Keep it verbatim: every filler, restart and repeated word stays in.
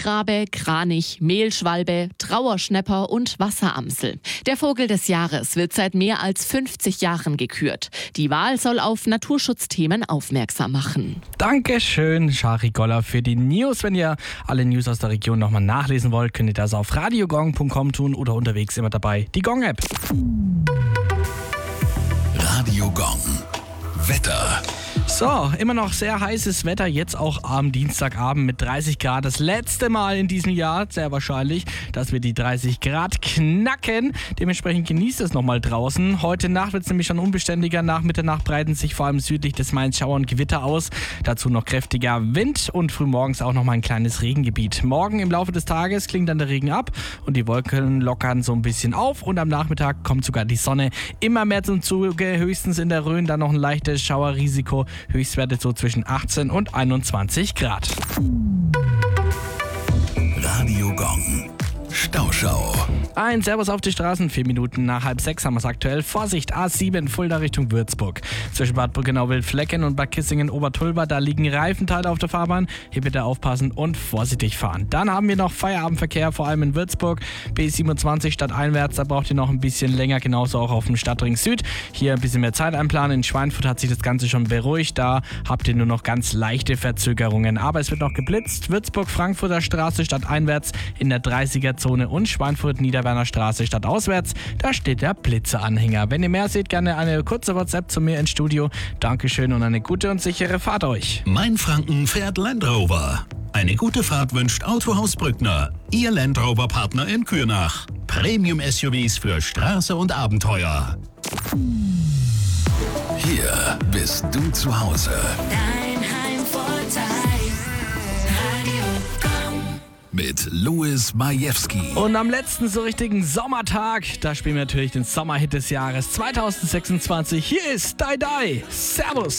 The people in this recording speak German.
Goldgrabe, Kranich, Mehlschwalbe, Trauerschnäpper und Wasseramsel. Der Vogel des Jahres wird seit mehr als fünfzig Jahren gekürt. Die Wahl soll auf Naturschutzthemen aufmerksam machen. Dankeschön, Shari Goller, für die News. Wenn ihr alle News aus der Region nochmal nachlesen wollt, könnt ihr das auf radiogong punkt com tun oder unterwegs immer dabei die Gong-App. Radio Gong. Wetter. So, immer noch sehr heißes Wetter, jetzt auch am Dienstagabend mit dreißig Grad. Das letzte Mal in diesem Jahr, sehr wahrscheinlich, dass wir die dreißig Grad knacken. Dementsprechend genießt es nochmal draußen. Heute Nacht wird es nämlich schon unbeständiger. Nach Mitternacht breiten sich vor allem südlich des Mains Schauer und Gewitter aus. Dazu noch kräftiger Wind und frühmorgens auch nochmal ein kleines Regengebiet. Morgen im Laufe des Tages klingt dann der Regen ab und die Wolken lockern so ein bisschen auf. Und am Nachmittag kommt sogar die Sonne immer mehr zum Zuge. Höchstens in der Rhön dann noch ein leichtes Schauerrisiko. Höchstwerte so zwischen achtzehn und einundzwanzig Grad. Radio Gong. Stauschau. Ein Servus auf die Straßen, vier Minuten nach halb sechs haben wir es aktuell. Vorsicht, A sieben, Fulda Richtung Würzburg. Zwischen Bad Brückenau-Wildflecken und Bad Kissingen-Obertulba, da liegen Reifenteile auf der Fahrbahn. Hier bitte aufpassen und vorsichtig fahren. Dann haben wir noch Feierabendverkehr, vor allem in Würzburg. B siebenundzwanzig stadteinwärts, da braucht ihr noch ein bisschen länger, genauso auch auf dem Stadtring Süd. Hier ein bisschen mehr Zeit einplanen. In Schweinfurt hat sich das Ganze schon beruhigt, da habt ihr nur noch ganz leichte Verzögerungen. Aber es wird noch geblitzt. Würzburg-Frankfurter Straße stadteinwärts in der dreißiger-Zone und Schweinfurt-Niederwerner Straße stadtauswärts. Da steht der Blitzeranhänger. Wenn ihr mehr seht, gerne eine kurze WhatsApp zu mir ins Studio. Dankeschön und eine gute und sichere Fahrt euch. Mainfranken fährt Land Rover. Eine gute Fahrt wünscht Autohaus Brückner. Ihr Land Rover Partner in Kürnach. Premium-S U Vs für Straße und Abenteuer. Hier bist du zu Hause. Dein Heimvorteil. Radio Gong. Mit Louis Majewski. Und am letzten so richtigen Sommertag, da spielen wir natürlich den Sommerhit des Jahres zwanzig sechsundzwanzig. Hier ist Die Die. Servus.